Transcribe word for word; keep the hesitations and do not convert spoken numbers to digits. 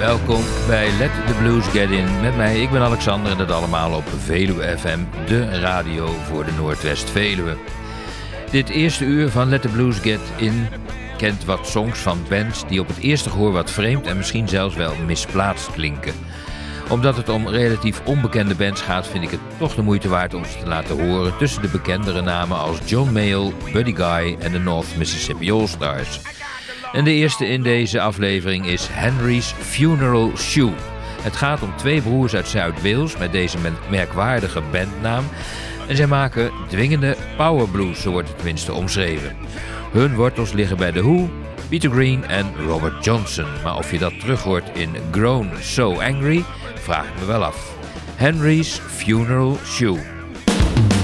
Welkom bij Let the Blues Get In. Met mij, ik ben Alexander en dat allemaal op Veluwe F M, de radio voor de Noordwest-Veluwe. Dit eerste uur van Let the Blues Get In kent wat songs van bands die op het eerste gehoor wat vreemd en misschien zelfs wel misplaatst klinken. Omdat het om relatief onbekende bands gaat, vind ik het toch de moeite waard om ze te laten horen tussen de bekendere namen als John Mayall, Buddy Guy en de North Mississippi All-Stars. En de eerste in deze aflevering is Henry's Funeral Shoe. Het gaat om twee broers uit Zuid-Wales met deze merkwaardige bandnaam. En zij maken dwingende powerblues, zo wordt het tenminste omschreven. Hun wortels liggen bij The Who, Peter Green en Robert Johnson. Maar of je dat terug hoort in Grown So Angry, vraag ik me wel af. Henry's Funeral Shoe.